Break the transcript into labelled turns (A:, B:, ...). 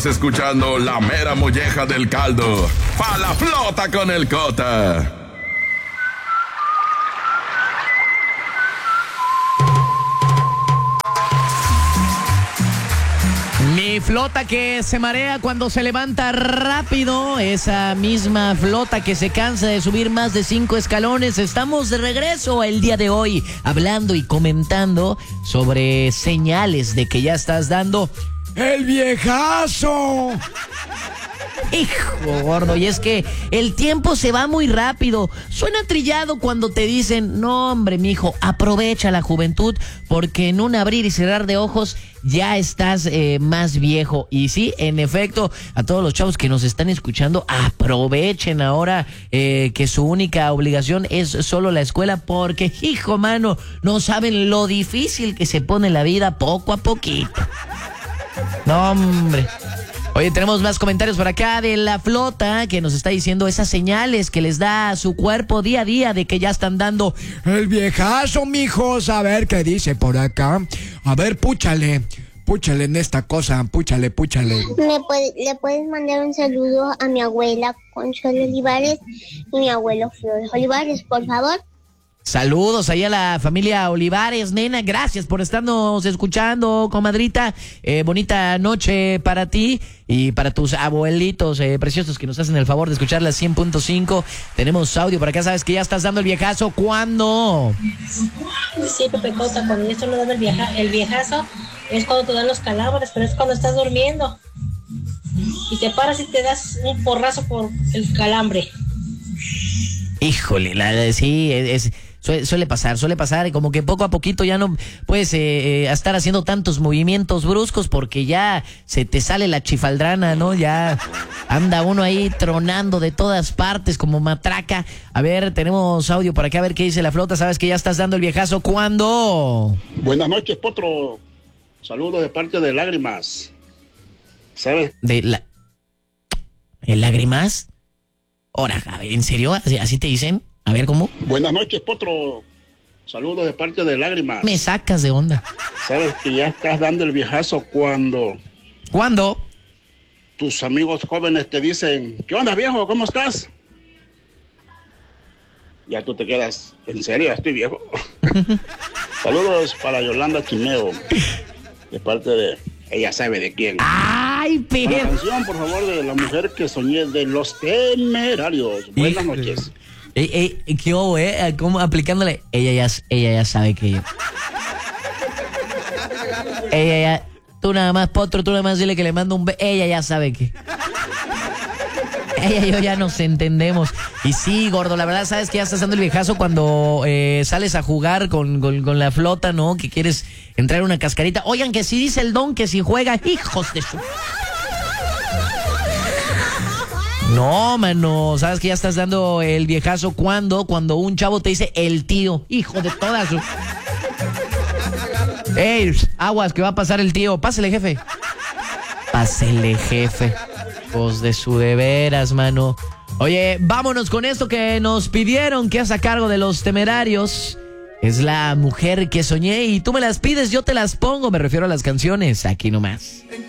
A: Escuchando la mera molleja del caldo. Pa' la flota con el Cota.
B: Mi flota que se marea cuando se levanta rápido, esa misma flota que se cansa de subir más de 5 escalones. Estamos de regreso el día de hoy hablando y comentando sobre señales de que ya estás dando el viejazo. Hijo gordo, y es que el tiempo se va muy rápido. Suena trillado cuando te dicen, no hombre, mijo, aprovecha la juventud, porque en un abrir y cerrar de ojos ya estás más viejo. Y sí, en efecto, a todos los chavos que nos están escuchando, aprovechen ahora que su única obligación es solo la escuela, porque, hijo mano, no saben lo difícil que se pone la vida poco a poquito. No, hombre. Oye, tenemos más comentarios por acá de la flota que nos está diciendo esas señales que les da a su cuerpo día a día de que ya están dando el viejazo, mijos. A ver qué dice por acá. A ver, púchale en esta cosa, púchale.
C: Le puedes mandar un saludo a mi abuela Consuelo Olivares y mi abuelo Flores Olivares, por favor.
B: Saludos ahí a la familia Olivares, nena, gracias por estarnos escuchando, comadrita. Bonita noche para ti y para tus abuelitos preciosos que nos hacen el favor de escuchar la 100.5. Tenemos audio por acá, sabes que ya estás dando el viejazo. ¿Cuándo?
D: Sí, Pepe Cota, cuando ya estás dando el viejazo es cuando te dan los calambres, pero es cuando estás durmiendo y te paras y te das un porrazo por el calambre.
B: Híjole, sí, suele pasar, y como que poco a poquito ya no puedes estar haciendo tantos movimientos bruscos porque ya se te sale la chifaldrana, ¿no? Ya anda uno ahí tronando de todas partes como matraca. A ver, tenemos audio por acá, a ver qué dice la flota. Sabes que ya estás dando el viejazo. ¿Cuándo?
E: Buenas noches, Potro. Saludos de parte de Lágrimas. ¿Sabes?
B: ¿De Lágrimas? Ahora, a ver, ¿en serio? ¿Así te dicen? A ver, ¿cómo?
E: Buenas noches, Potro. Saludos de parte de Lágrimas.
B: Me sacas de onda.
E: Sabes que ya estás dando el viejazo cuando...
B: ¿Cuándo?
E: Tus amigos jóvenes te dicen, ¿qué onda, viejo? ¿Cómo estás? Ya tú te quedas, ¿en serio? Ya estoy viejo. Saludos para Yolanda Chimeo, de parte de... Ella sabe de quién.
B: ¡Ay, pero!
E: La canción, por favor, de la mujer que soñé, de Los Temerarios. Buenas noches.
B: ¿Qué hubo, ¿Cómo aplicándole? Ella ya sabe que yo. Ella ya... Tú nada más, Potro, tú nada más dile que le mando ella ya sabe que... Ella y yo ya nos entendemos. Y sí, gordo, la verdad, sabes que ya estás dando el viejazo cuando sales a jugar con la flota, ¿no? Que quieres entrar en una cascarita. Oigan, que si dice el don que si juega, hijos de su... No, mano, sabes que ya estás dando el viejazo cuando un chavo te dice el tío, hijo de todas su... ¡Ey, aguas, que va a pasar el tío! ¡Pásele, jefe! ¡Pásele, jefe! Pues de su de veras, mano. Oye, vámonos con esto que nos pidieron, que hace a cargo de Los Temerarios. Es la mujer que soñé y tú me las pides, yo te las pongo. Me refiero a las canciones, aquí nomás.